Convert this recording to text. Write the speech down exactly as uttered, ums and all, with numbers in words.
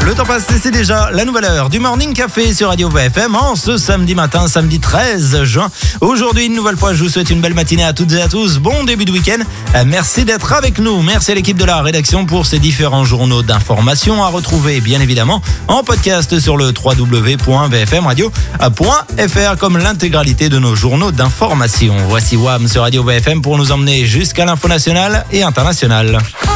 Le temps passe et c'est déjà la nouvelle heure du Morning Café sur Radio V F M en ce samedi matin, samedi treize juin. Aujourd'hui, une nouvelle fois, je vous souhaite une belle matinée à toutes et à tous. Bon début de week-end. Merci d'être avec nous. Merci à l'équipe de la rédaction pour ces différents journaux d'information à retrouver, bien évidemment, en podcast sur le w w w point v f m radio point f r comme l'intégralité de nos journaux d'information. Voici W A M sur Radio V F M pour nous emmener jusqu'à l'info nationale et internationale.